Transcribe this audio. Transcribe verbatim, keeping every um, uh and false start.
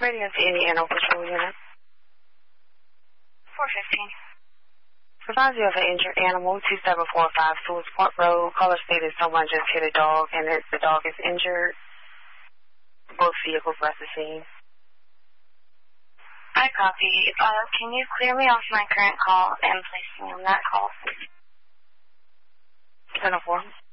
Radio to any animal patrol unit. four fifteen. Advise you of an injured animal, two seven four five Sewellsport Road. Caller stated someone just hit a dog and it, the dog is injured. Both vehicles left the scene. I copy. Uh, can you clear me off my current call and place me on that call? ten oh four.